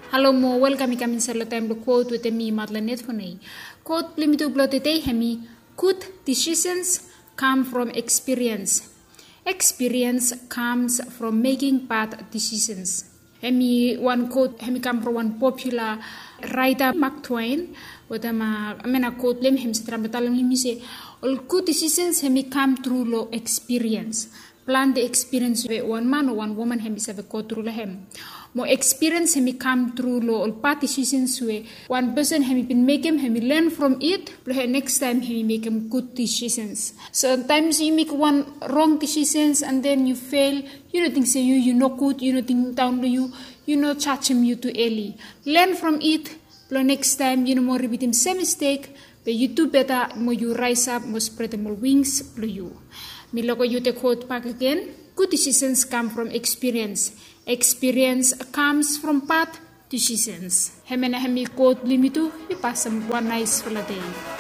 Hello mo, welcome kami sa time to quote with me Madlanet Honey. Quote limited blood today hemi good decisions come from experience. Experience comes from making bad decisions. Hemi one quote hemi come from one popular writer Mark Twain. What amena quote lem hem sitram betalam limi say all good decisions hemi come through low experience. Plan the experience with one man or one woman hemi save go through hem. More experience hemi come through lo all part decisions where one person hemi been make him hemi learn from it, but next time hemi make him good decisions. Sometimes you make one wrong decisions and then you fail. You don't think say you not good. You don't think down to you not charge him you too early. Learn from it. But next time you no more repeat him same mistake. But you do better. More you rise up. More spread more wings. But you. Me logo you take quote back again. Good decisions come from experience. Experience comes from bad decisions. Hemena hemi quote limitu, you pass some one nice holiday.